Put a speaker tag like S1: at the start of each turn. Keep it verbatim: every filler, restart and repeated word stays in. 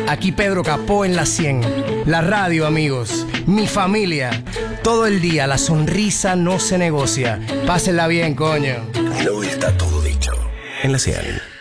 S1: Aquí Pedro Capó en la cien. La radio, amigos. Mi familia. Todo el día la sonrisa no se negocia. Pásenla bien, coño.
S2: Y hoy está todo dicho en la cien.